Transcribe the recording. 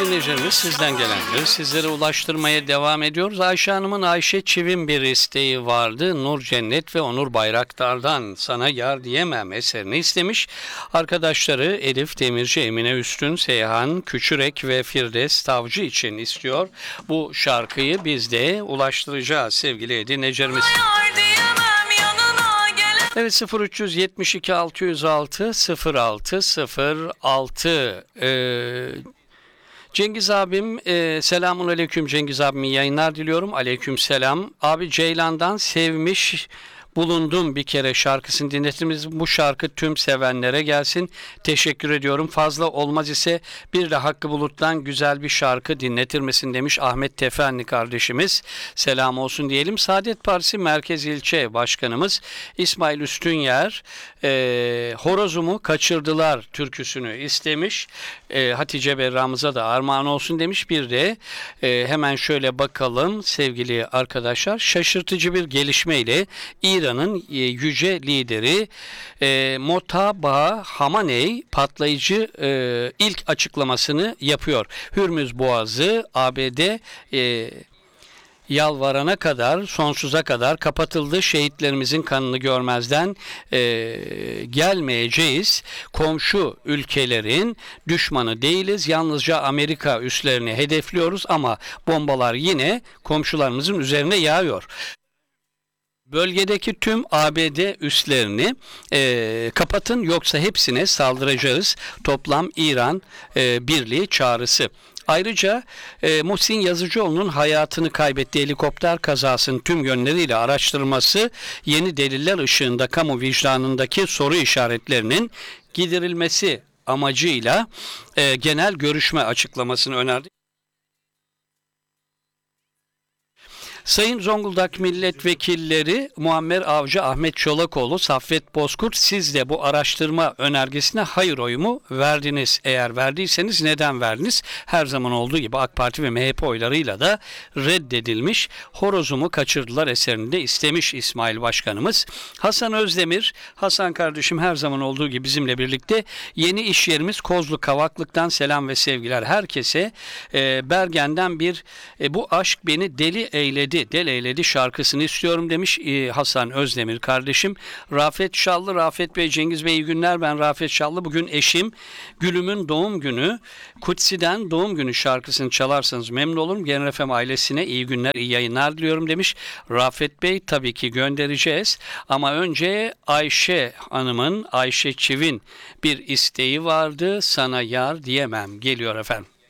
dinleyicilerimiz, sizden gelenleri sizlere ulaştırmaya devam ediyoruz. Ayşe Hanım'ın Ayşe Çivin bir isteği vardı. Nur Cennet ve Onur Bayraktar'dan Sana Yar Diyemem eserini istemiş. Arkadaşları Elif Demirci, Emine Üstün, Seyhan Küçürek ve Firdevs Tavcı için istiyor. Bu şarkıyı biz de ulaştıracağız sevgili dinleyicilerimiz. Evet, 0372 606 0606 Cengiz abim, selamun aleyküm Cengiz abim, yayınlar diliyorum. Aleyküm selam. Abi Ceylan'dan Sevmiş Bulundum bir kere şarkısını dinletimiz. Bu şarkı tüm sevenlere gelsin. Teşekkür ediyorum. Fazla olmaz ise bir de Hakkı Bulut'tan güzel bir şarkı dinletir misin demiş Ahmet Tefenli kardeşimiz. Selam olsun diyelim. Saadet Partisi Merkez İlçe Başkanımız İsmail Üstünyer Horozumu Kaçırdılar türküsünü istemiş. Hatice Berramıza da armağan olsun demiş. Bir de hemen şöyle bakalım sevgili arkadaşlar. Şaşırtıcı bir gelişmeyle İran'ın yüce lideri Mojtaba Hamaney patlayıcı ilk açıklamasını yapıyor. Hürmüz Boğazı ABD yalvarana kadar, sonsuza kadar kapatıldı. Şehitlerimizin kanını görmezden gelmeyeceğiz. Komşu ülkelerin düşmanı değiliz. Yalnızca Amerika üslerini hedefliyoruz ama bombalar yine komşularımızın üzerine yağıyor. Bölgedeki tüm ABD üslerini kapatın yoksa hepsine saldıracağız. Toplam İran Birliği çağrısı. Ayrıca Muhsin Yazıcıoğlu'nun hayatını kaybettiği helikopter kazasının tüm yönleriyle araştırılması, yeni deliller ışığında kamu vicdanındaki soru işaretlerinin giderilmesi amacıyla genel görüşme açıklamasını önerdi. Sayın Zonguldak Milletvekilleri Muammer Avcı, Ahmet Çolakoğlu, Saffet Bozkurt, siz de bu araştırma önergesine hayır oyu mu verdiniz? Eğer verdiyseniz neden verdiniz? Her zaman olduğu gibi AK Parti ve MHP oylarıyla da reddedilmiş. Horozumu Kaçırdılar eserini de istemiş İsmail Başkanımız. Hasan Özdemir, Hasan kardeşim her zaman olduğu gibi bizimle birlikte. Yeni iş yerimiz Kozlu Kavaklık'tan selam ve sevgiler herkese. Bergen'den bir bu aşk beni deli eyledi. Del eyledi şarkısını istiyorum demiş Hasan Özdemir kardeşim. Rafet Şallı, Rafet Bey, Cengiz Bey iyi günler. Ben Rafet Şallı. Bugün eşim Gülüm'ün doğum günü. Kutsi'den doğum günü şarkısını çalarsanız memnun olurum. Genel FM ailesine iyi günler, iyi yayınlar diliyorum demiş. Rafet Bey tabii ki göndereceğiz. Ama önce Ayşe Hanım'ın, Ayşe Çivin bir isteği vardı. Sana Yar Diyemem geliyor efendim.